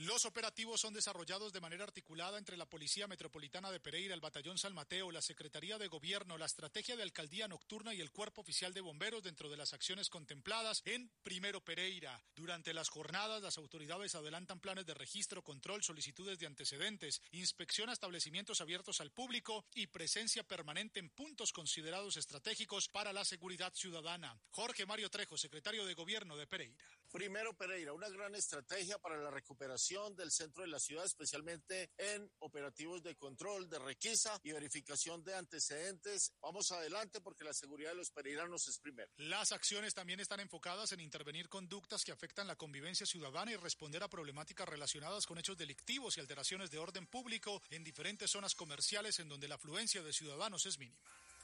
Los operativos son desarrollados de manera articulada entre la Policía Metropolitana de Pereira, el Batallón San Mateo, la Secretaría de Gobierno, la Estrategia de Alcaldía Nocturna y el Cuerpo Oficial de Bomberos dentro de las acciones contempladas en Primero Pereira. Durante las jornadas, las autoridades adelantan planes de registro, control, solicitudes de antecedentes, inspección a establecimientos abiertos al público y presencia permanente en puntos considerados estratégicos para la seguridad ciudadana. Jorge Mario Trejo, secretario de Gobierno de Pereira. Primero Pereira, una gran estrategia para la recuperación del centro de la ciudad, especialmente en operativos de control, de requisa y verificación de antecedentes. Vamos adelante porque la seguridad de los pereiranos es primero. Las acciones también están enfocadas en intervenir conductas que afectan la convivencia ciudadana y responder a problemáticas relacionadas con hechos delictivos y alteraciones de orden público en diferentes zonas comerciales en donde la afluencia de ciudadanos es mínima.